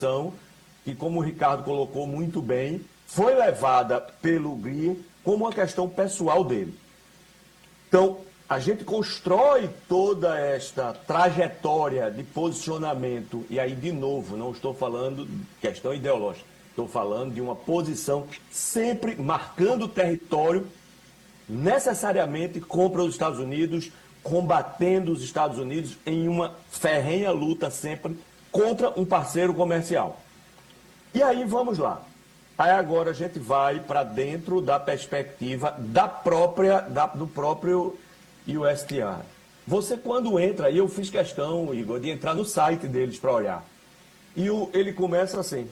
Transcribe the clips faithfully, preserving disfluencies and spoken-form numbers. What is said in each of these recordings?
que, como o Ricardo colocou muito bem, foi levada pelo Greer como uma questão pessoal dele. Então, a gente constrói toda esta trajetória de posicionamento, e aí, de novo, não estou falando de questão ideológica, estou falando de uma posição sempre marcando o território, necessariamente contra os Estados Unidos, combatendo os Estados Unidos em uma ferrenha luta sempre contra um parceiro comercial. E aí, vamos lá. Aí agora a gente vai para dentro da perspectiva da própria, da, do próprio U S T R. Você quando entra, e eu fiz questão, Igor, de entrar no site deles para olhar. E o, ele começa assim,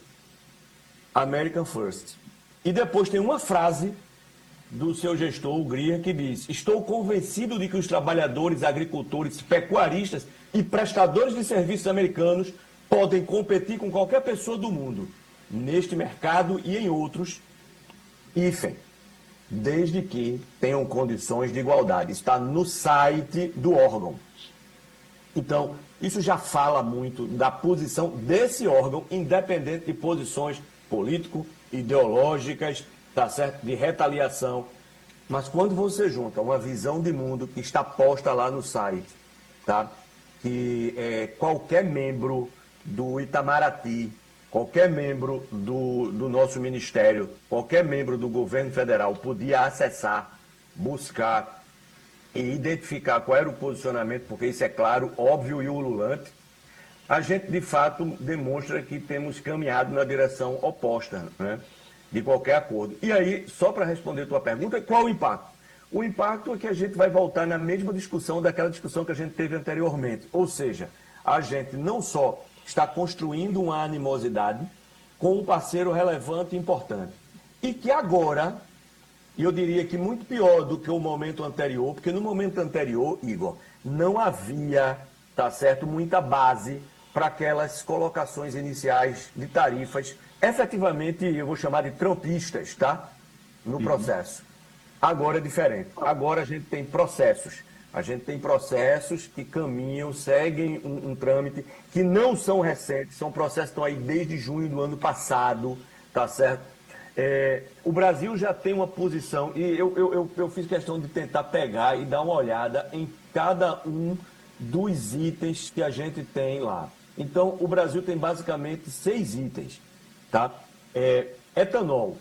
American First. E depois tem uma frase do seu gestor, o Greer, que diz: estou convencido de que os trabalhadores, agricultores, pecuaristas e prestadores de serviços americanos podem competir com qualquer pessoa do mundo, neste mercado e em outros, hífen, desde que tenham condições de igualdade. Está no site do órgão. Então, isso já fala muito da posição desse órgão, independente de posições político-ideológicas, tá certo? De retaliação. Mas quando você junta uma visão de mundo que está posta lá no site, tá? Que é, qualquer membro do Itamaraty, qualquer membro do, do nosso ministério, qualquer membro do governo federal podia acessar, buscar e identificar qual era o posicionamento, porque isso é claro, óbvio e ululante, a gente de fato demonstra que temos caminhado na direção oposta, né, de qualquer acordo. E aí, só para responder a tua pergunta, qual o impacto? O impacto é que a gente vai voltar na mesma discussão daquela discussão que a gente teve anteriormente, ou seja, a gente não só está construindo uma animosidade com um parceiro relevante e importante. E que agora, e eu diria que muito pior do que o momento anterior, porque no momento anterior, Igor, não havia, tá certo, muita base para aquelas colocações iniciais de tarifas, efetivamente, eu vou chamar de trumpistas, tá? No processo. Agora é diferente. Agora a gente tem processos. A gente tem processos que caminham, seguem um, um trâmite, que não são recentes, são processos que estão aí desde junho do ano passado, tá certo? É, o Brasil já tem uma posição, e eu, eu, eu, eu fiz questão de tentar pegar e dar uma olhada em cada um dos itens que a gente tem lá. Então, o Brasil tem basicamente seis itens, tá? É, etanol.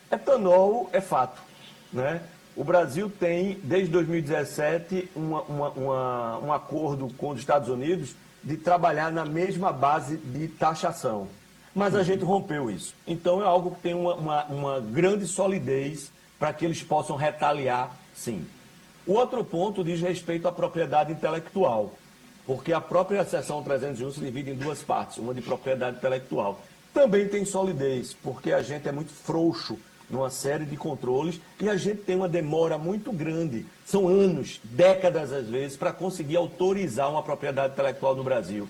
Etanol é fato, né? O Brasil tem, desde dois mil e dezessete, uma, uma, uma, um acordo com os Estados Unidos de trabalhar na mesma base de taxação. Mas a gente rompeu isso. Então é algo que tem uma, uma, uma grande solidez para que eles possam retaliar, sim. O outro ponto diz respeito à propriedade intelectual, porque a própria seção trezentos e um se divide em duas partes, uma de propriedade intelectual. Também tem solidez, porque a gente é muito frouxo numa série de controles, e a gente tem uma demora muito grande, são anos, décadas às vezes, para conseguir autorizar uma propriedade intelectual no Brasil.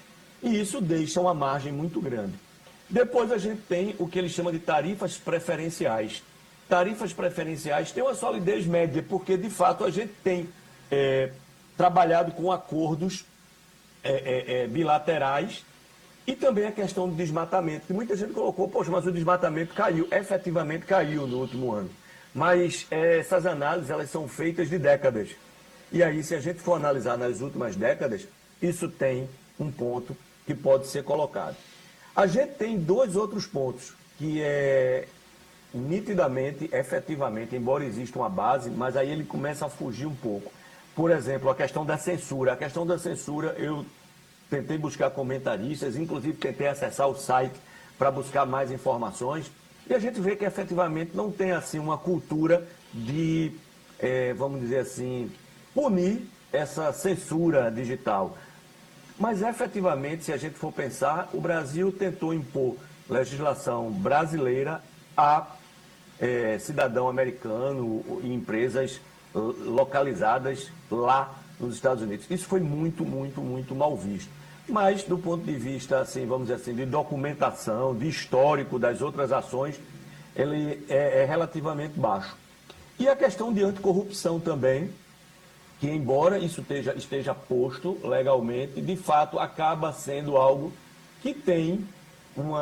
E isso deixa uma margem muito grande. Depois a gente tem o que ele chama de tarifas preferenciais. Tarifas preferenciais têm uma solidez média, porque de fato a gente tem é, trabalhado com acordos é, é, é, bilaterais. E também a questão do desmatamento, que muita gente colocou, poxa, mas o desmatamento caiu, efetivamente caiu no último ano. Mas é, essas análises, elas são feitas de décadas. E aí, se a gente for analisar nas últimas décadas, isso tem um ponto que pode ser colocado. A gente tem dois outros pontos, que é nitidamente, efetivamente, embora exista uma base, mas aí ele começa a fugir um pouco. Por exemplo, a questão da censura. A questão da censura, eu tentei buscar comentaristas, inclusive tentei acessar o site para buscar mais informações, e a gente vê que efetivamente não tem assim uma cultura de, é, vamos dizer assim, punir essa censura digital. Mas efetivamente, se a gente for pensar, o Brasil tentou impor legislação brasileira a é, cidadão americano e empresas localizadas lá nos Estados Unidos. Isso foi muito, muito, muito mal visto. Mas, do ponto de vista, assim, vamos dizer assim, de documentação, de histórico das outras ações, ele é, é relativamente baixo. E a questão de anticorrupção também, que embora isso esteja, esteja posto legalmente, de fato acaba sendo algo que tem uma